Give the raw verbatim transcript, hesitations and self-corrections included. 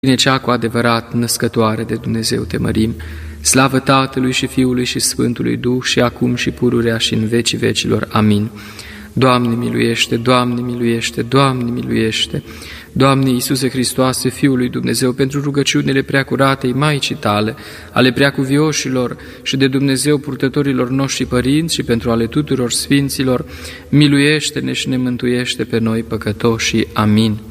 Cine cea cu adevărat născătoare de Dumnezeu te mărim, slavă Tatălui și Fiului și Sfântului Duh și acum și pururea și în vecii vecilor. Amin. Doamne miluiește, Doamne miluiește, Doamne miluiește. Doamne Iisuse Hristoase, Fiul lui Dumnezeu, pentru rugăciunile preacuratei Maicii Tale, ale preacuvioșilor și de Dumnezeu purtătorilor noștri părinți și pentru ale tuturor sfinților, miluiește-ne și ne mântuiește pe noi păcătoșii. Amin.